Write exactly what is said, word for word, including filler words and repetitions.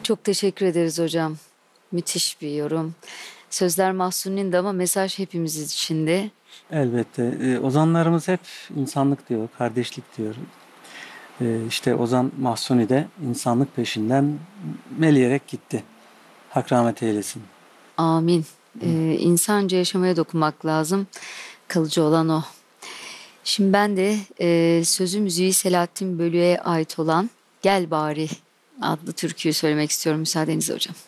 Çok teşekkür ederiz hocam. Müthiş bir yorum. Sözler Mahsuni'nin de ama mesaj hepimiz içinde. Elbette. E, ozanlarımız hep insanlık diyor, kardeşlik diyor. E, işte Ozan Mahsuni de insanlık peşinden meleyerek gitti. Hak rahmet eylesin. Amin. Ee, insanca yaşamaya dokunmak lazım. Kalıcı olan o. Şimdi ben de e, sözü müziği Selahattin Bölük'e ait olan Gel Bari adlı türküyü söylemek istiyorum müsaadenizle hocam.